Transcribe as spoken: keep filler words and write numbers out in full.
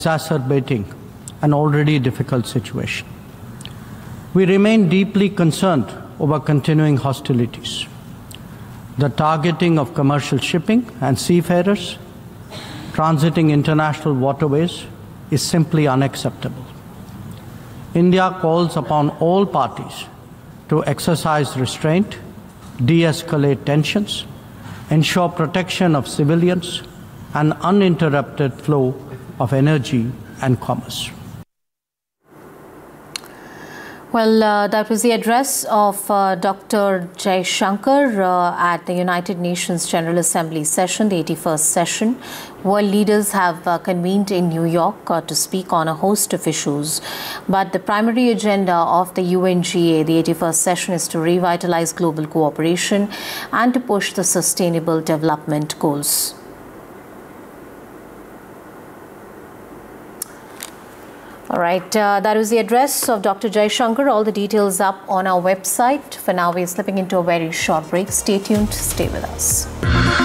exacerbating an already difficult situation. We remain deeply concerned over continuing hostilities. The targeting of commercial shipping and seafarers transiting international waterways is simply unacceptable. India calls upon all parties to exercise restraint, de-escalate tensions, ensure protection of civilians, and uninterrupted flow of energy and commerce. Well, uh, that was the address of uh, Doctor Jaishankar uh, at the United Nations General Assembly session, the eighty-first session. World leaders have uh, convened in New York uh, to speak on a host of issues. But the primary agenda of the U N G A, the eighty-first session, is to revitalize global cooperation and to push the Sustainable Development Goals. All right, uh, that was the address of Doctor Jaishankar. All the details up on our website. For now, we're slipping into a very short break. Stay tuned, stay with us.